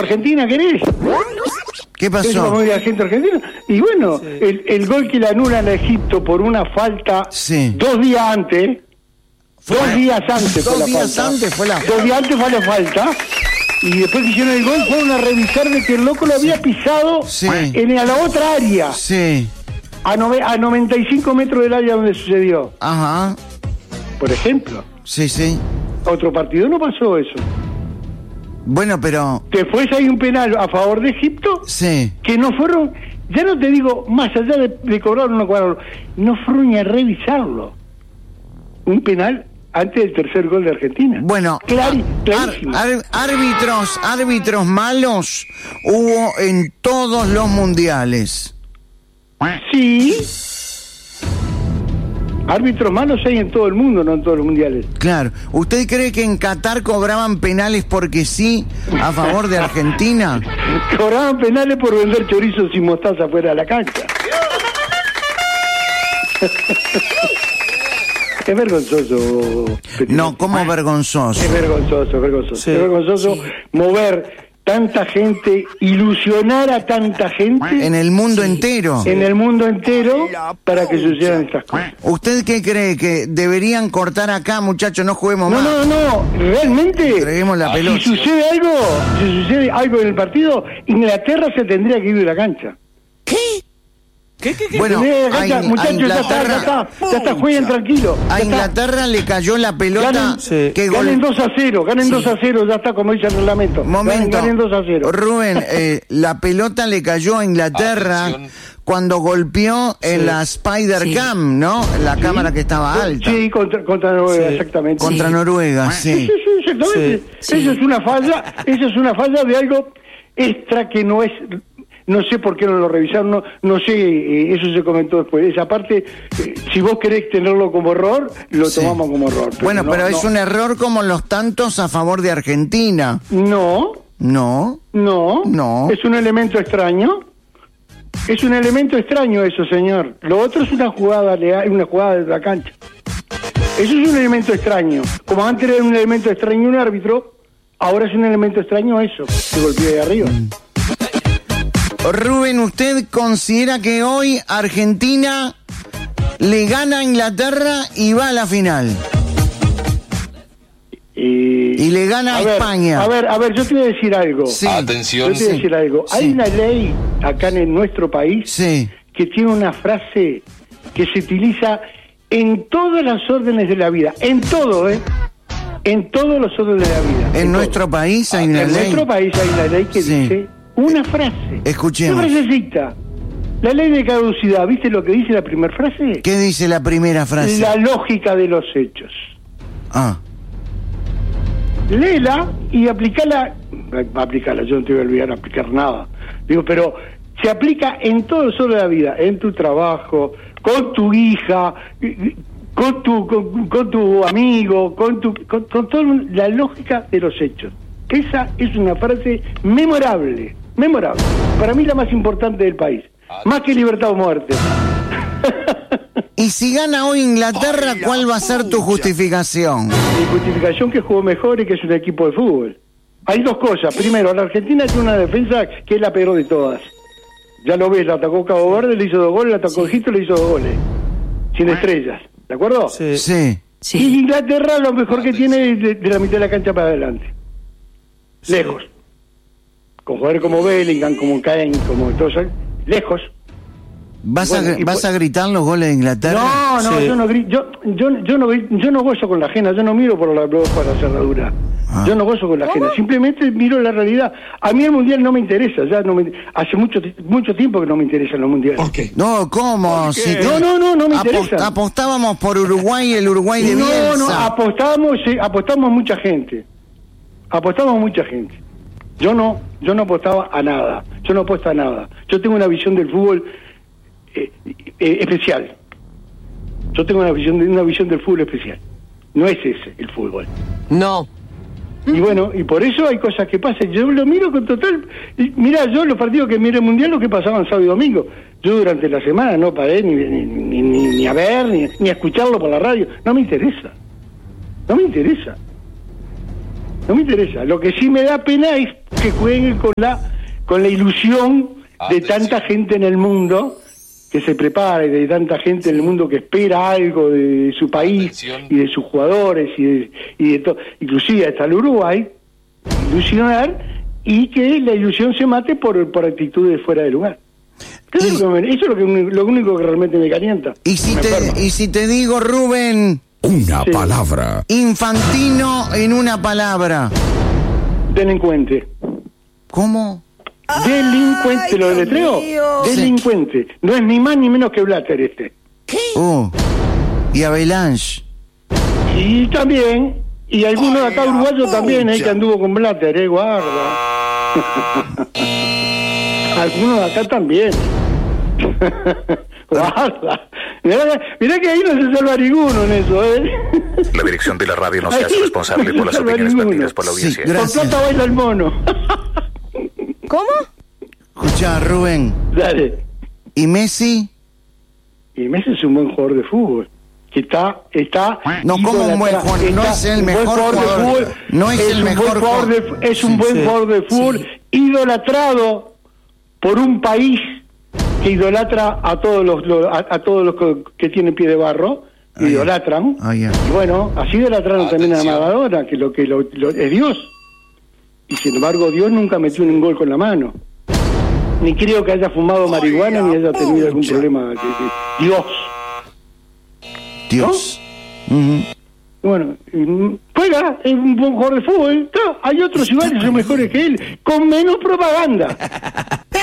Argentina, ¿querés? ¿Qué pasó? ¿Querés como de gente argentina? Y bueno, el gol que le anulan a Egipto por una falta 2 días antes. 2 días antes fue la falta. 2 días antes fue la falta. 2 días antes fue la falta. Y después que hicieron el gol, fueron a revisar de que el loco lo había pisado a la otra área. Sí. A 95 metros del área donde sucedió. Ajá. Por ejemplo. Sí, sí. Otro partido no pasó eso. Bueno, pero... Después hay un penal a favor de Egipto. Sí. Que no fueron, ya no te digo, más allá de cobrar o no cobrarlo, no fueron ni a revisarlo. Un penal antes del tercer gol de Argentina. Bueno, árbitros malos hubo en todos los mundiales. Sí. Árbitros malos hay en todo el mundo, no en todos los mundiales. Claro. ¿Usted cree que en Qatar cobraban penales porque sí a favor de Argentina? Cobraban penales por vender chorizos y mostaza fuera de la cancha. Es vergonzoso. No, ¿cómo vergonzoso? Es vergonzoso. Sí. Es vergonzoso mover tanta gente, ilusionar a tanta gente. En el mundo entero. En el mundo entero para que sucedan estas cosas. ¿Usted qué cree? ¿Que deberían cortar acá, muchachos? No juguemos más. No. Realmente, entreguemos la pelota. Si sucede algo en el partido, Inglaterra se tendría que ir de la cancha. ¿Qué? Bueno, muchachos, ya está, jueguen tranquilo. A Inglaterra le cayó la pelota. Ganen 2-0, ganen 2-0, ya está, como dice el reglamento. Momento, ganen 2-0. Rubén, la pelota le cayó a Inglaterra cuando golpeó en la Spider Cam, ¿no? La cámara que estaba alta. Sí, contra Noruega, exactamente. Contra Noruega, sí. Sí, exactamente. Eso es una falla de algo extra que no es... No sé por qué no lo revisaron, no sé, eso se comentó después. Esa parte, si vos querés tenerlo como error, lo tomamos como error. Pero es un error como los tantos a favor de Argentina. No. Es un elemento extraño. Es un elemento extraño eso, señor. Lo otro es una jugada leal, una jugada de la cancha. Eso es un elemento extraño. Como antes era un elemento extraño un árbitro, ahora es un elemento extraño eso, que golpea de arriba. Rubén, ¿usted considera que hoy Argentina le gana a Inglaterra y va a la final? Y le gana a España. A ver, yo te voy a decir algo. Sí. Atención. Yo te voy a decir algo. Hay una ley acá en nuestro país que tiene una frase que se utiliza en todas las órdenes de la vida. En todo, en todos los órdenes de la vida. En nuestro país hay una ley. En nuestro país hay una ley que dice... Una frase. Escuchemos. Una frasecita. La ley de caducidad. ¿Viste lo que dice la primera frase? ¿Qué dice la primera frase? La lógica de los hechos. Léela y aplicala. Yo no te voy a olvidar aplicar nada. Digo, pero se aplica en todos los órdenes de la vida. En tu trabajo, con tu hija, con tu amigo, con todo. La lógica de los hechos. Esa es una frase memorable. Para mí la más importante del país. Más que libertad o muerte. Y si gana hoy Inglaterra, ¿cuál va a ser tu justificación? Mi justificación que jugó mejor y que es un equipo de fútbol. Hay dos cosas. Primero, la Argentina tiene una defensa que es la peor de todas. Ya lo ves, la atacó Cabo Verde, le hizo 2 goles, la atacó Egipto, le hizo 2 goles. Sin estrellas. ¿De acuerdo? Sí. Y Inglaterra lo mejor que tiene es de la mitad de la cancha para adelante. Lejos. Con jugadores como Bellingham, como Kane, como todos, lejos. ¿Vas a gritar los goles de Inglaterra? No, yo no grito. Yo no gozo con la ajena, yo no miro por la cerradura. Yo no gozo con la ajena, simplemente miro la realidad. A mí el mundial no me interesa, hace mucho tiempo que no me interesan los mundiales. Okay. No, ¿cómo? Si no me interesa. Apostábamos por Uruguay, el Uruguay de Bielsa. No, apostamos mucha gente. Yo no apostaba a nada. Yo no apuesto a nada. Yo tengo una visión del fútbol especial. Yo tengo una visión del fútbol especial. No es ese el fútbol. No. Y bueno, y por eso hay cosas que pasan. Yo lo miro con total... Mirá, yo los partidos que miré mundial, lo que pasaban sábado y domingo. Yo durante la semana no paré ni a ver, ni a escucharlo por la radio. No me interesa. No me interesa. Lo que sí me da pena es que jueguen con la ilusión de tanta gente en el mundo que se prepara, y de tanta gente en el mundo que espera algo de su país y de sus jugadores y de todo, inclusive hasta el Uruguay, ilusionar, y que la ilusión se mate por actitudes fuera de lugar. Eso es lo único que realmente me calienta. Y si te digo, Rubén, una palabra. Infantino en una palabra. Delincuente. ¿Cómo? Delincuente, ¿lo deletreo? Delincuente. No es ni más ni menos que Blatter este. ¿Qué? Y Avalanche. Y también, y algunos de acá uruguayos también, que anduvo con Blatter, guarda. Algunos de acá también. Guarda. Mirá que ahí no se salva ninguno en eso, La dirección de la radio no se hace responsable por las opiniones vertidas por la audiencia. Con plata baila el mono. ¿Cómo? Escuchá, Rubén. Dale. ¿Y Messi? Y Messi es un buen jugador de fútbol. Que está no, como un buen jugador, no es el mejor jugador de fútbol. No es el mejor jugador. Es un buen jugador de fútbol, idolatrado por un país que idolatra a todos los que tienen pie de barro, idolatran. Y bueno, así idolatraron también a Maradona, que es Dios. Y sin embargo Dios nunca metió un gol con la mano. Ni creo que haya fumado marihuana ni haya tenido algún problema. Dios. ¿No? Bueno, juega, es un buen jugador de fútbol. Hay otros iguales que son mejores que él, con menos propaganda.